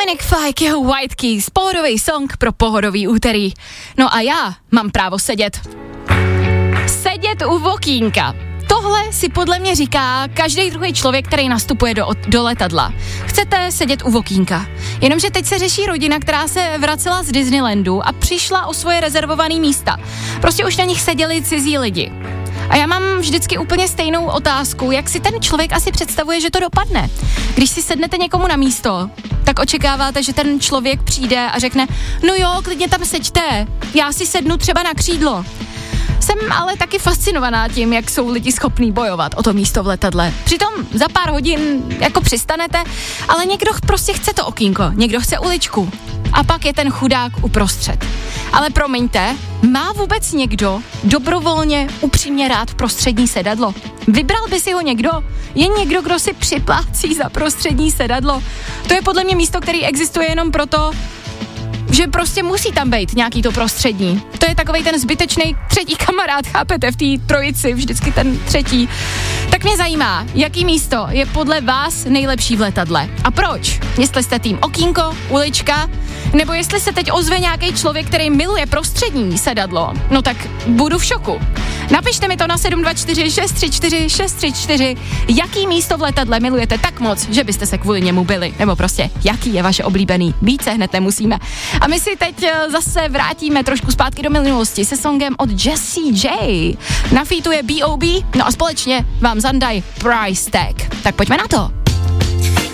Dominic Fike, jeho White Keys, pohodový song pro pohodový úterý. No a já mám právo sedět. Sedět u okýnka. Tohle si podle mě říká každý druhý člověk, který nastupuje do letadla. Chcete sedět u okýnka. Jenomže teď se řeší rodina, která se vracela z Disneylandu a přišla o svoje rezervované místa. Prostě už na nich seděli cizí lidi. A já mám vždycky úplně stejnou otázku, jak si ten člověk asi představuje, že to dopadne. Když si sednete někomu na místo, tak očekáváte, že ten člověk přijde a řekne, no jo, klidně tam seďte, já si sednu třeba na křídlo. Jsem ale taky fascinovaná tím, jak jsou lidi schopní bojovat o to místo v letadle. Přitom za pár hodin jako přistanete, ale někdo prostě chce to okýnko, někdo chce uličku. A pak je ten chudák uprostřed. Ale promiňte, má vůbec někdo dobrovolně upřímně rád prostřední sedadlo? Vybral by si ho někdo? Je někdo, kdo si připlácí za prostřední sedadlo? To je podle mě místo, který existuje jenom proto, že prostě musí tam být nějaký to prostřední. To je takovej ten zbytečný třetí kamarád, chápete, v té trojici, vždycky ten třetí. Tak mě zajímá, jaký místo je podle vás nejlepší v letadle. A proč? Jestli jste tým okýnko, ulička, nebo jestli se teď ozve nějaký člověk, který miluje prostřední sedadlo, no tak budu v šoku. Napište mi to na 724 634 634, jaký místo v letadle milujete tak moc, že byste se kvůli němu byli, nebo prostě jaký je vaše oblíbený. Více hned nemusíme. A my si teď zase vrátíme trošku zpátky do minulosti se songem od Jessie J. Na featu je B.O.B. No a společně vám zandají Price Tag. Tak pojďme na to.